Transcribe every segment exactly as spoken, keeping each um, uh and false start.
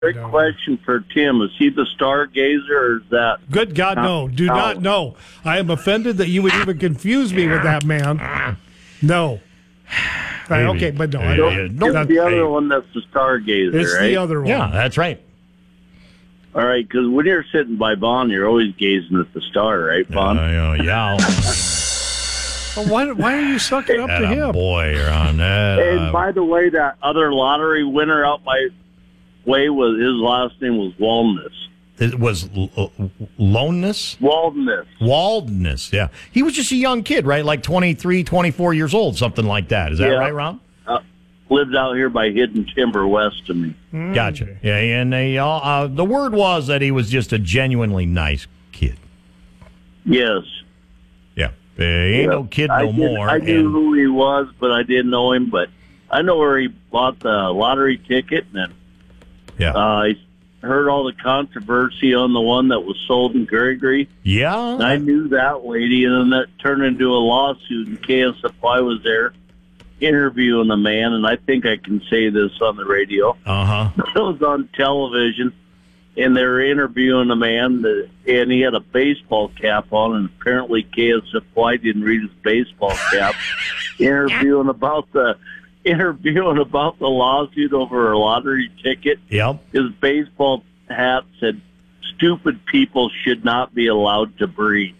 Great no. question for Tim. Is he the stargazer, or is that... Good God, no. Do no. not know. I am offended that you would even confuse me with that man. No. Right, okay, but no. I, No, I, it's not, the other hey. one that's the stargazer, it's right? the other one. Yeah, that's right. All right, because when you're sitting by Vaughn, you're always gazing at the star, right, Vaughn? Uh, yeah. Well, why, why are you sucking up to him? Boy, you're on that. And Uh, by the way, that other lottery winner out my way, was his last name was Walness. it was l- loneness? Waldness. Waldness, yeah. He was just a young kid, right? Like twenty-three, twenty-four years old, something like that. Is that Yeah. right, Rob? Uh, lived out here by Hidden Timber west of me. Mm. Gotcha. Yeah, and they, uh, uh, the word was that he was just a genuinely nice kid. Yes. Yeah. Uh, ain't Yeah. no kid I no did- more. I knew and- who he was, but I didn't know him. But I know where he bought the lottery ticket, and yeah. uh, I heard all the controversy on the one that was sold in Gregory. yeah. And I knew that lady, and then that turned into a lawsuit, and K S Supply was there interviewing the man, and I think I can say this on the radio. Uh-huh. It was on television, and they were interviewing the man, that, and he had a baseball cap on, and apparently K S Supply didn't read his baseball cap. interviewing about the interviewing about the lawsuit over a lottery ticket. Yep. His baseball hat said, "Stupid people should not be allowed to breathe."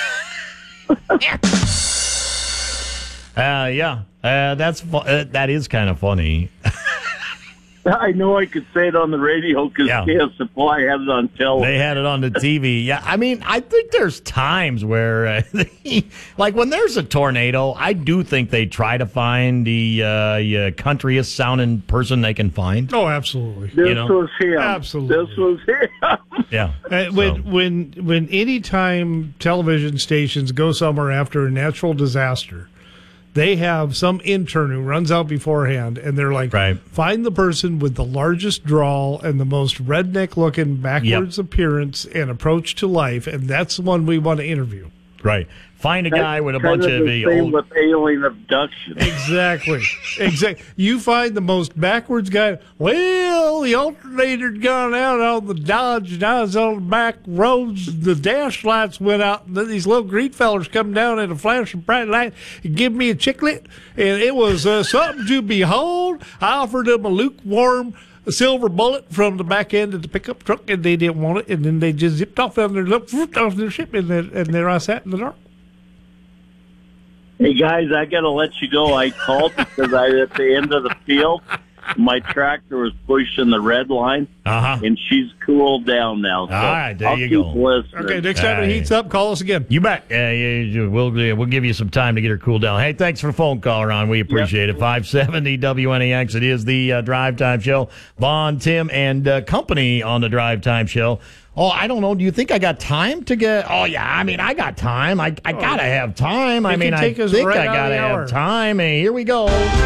Uh, yeah. Uh, that's fu- uh, that is kind of funny. I know I could say it on the radio because Yeah. K S Supply had it on television. They had it on the T V. Yeah, I mean, I think there's times where, uh, like when there's a tornado, I do think they try to find the uh, uh, countryest sounding person they can find. Oh, absolutely. This you know? was him. Absolutely. This was him. Yeah. Uh, when So- when when any time television stations go somewhere after a natural disaster, they have some intern who runs out beforehand, and they're like, Right. find the person with the largest drawl and the most redneck-looking backwards appearance and approach to life, and that's the one we want to interview. Right. Find a guy with a Kind bunch of of the uh, same old. with alien abduction. Exactly. Exactly. You find the most backwards guy. Well, the alternator'd gone out on the Dodge, and I was on the back roads. The dash lights went out, and then these little green fellers come down in a flash of bright light and give me a chiclet, and it was uh, something to behold. I offered them a lukewarm silver bullet from the back end of the pickup truck, and they didn't want it, and then they just zipped off down their little fruit off their ship, and, there, and there I sat in the dark. Hey guys, I gotta let you go. I called because I at the end of the field, my tractor was pushing the red line, Uh-huh. and she's cooled down now. So All right, there I'll you keep go. listening. Okay, next time it Hey. heats up, call us again. You bet. Uh, you, you- we'll, uh, we'll give you some time to get her cooled down. Hey, thanks for the phone call, Ron. We appreciate it. five seventy W N A X. It is the uh, Drive Time Show. Vaughn, Tim, and uh, company on the Drive Time Show. Oh, I don't know. Do you think I got time to get? Oh, yeah. I mean, I got time. I, I got to have time. I It mean, can I take us think right I out of got to the hour. have time. Hey, here we go.